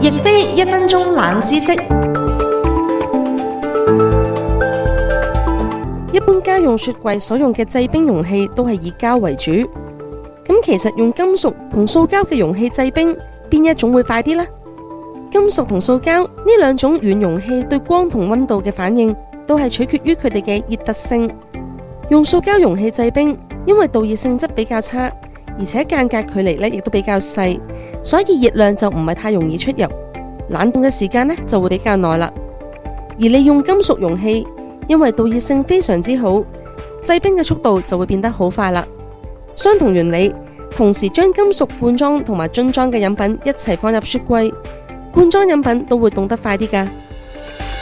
亦非1分鐘冷知識。一般家用雪櫃所用嘅製冰容器都係以膠為主，咁其實用金屬同塑膠嘅容器製冰，邊一種會快啲呢？金屬同塑膠呢兩種軟容器對光同溫度嘅反應都係取決於佢哋嘅熱特性。用塑膠容器製冰，因為導熱性質比較差，而且間隔距離亦都比較細，所以熱量就唔係太容易出入，冷凍嘅時間就會比較耐啦。而利用金屬容器，因為導熱性非常之好，製冰嘅速度就會變得好快啦。相同原理，同時將金屬罐裝同埋樽裝嘅飲品一齊放入雪櫃，罐裝飲品都會凍得快啲㗎。